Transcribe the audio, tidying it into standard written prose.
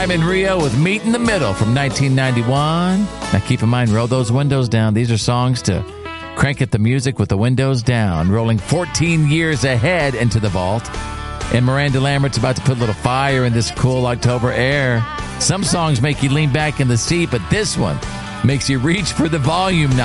Time in Rio with Meet in the Middle from 1991. Now keep in mind, roll those windows down. These are songs to crank at the music with the windows down, rolling 14 years ahead into the vault. And Miranda Lambert's about to put a little fire in this cool October air. Some songs make you lean back in the seat, but this one makes you reach for the volume knob.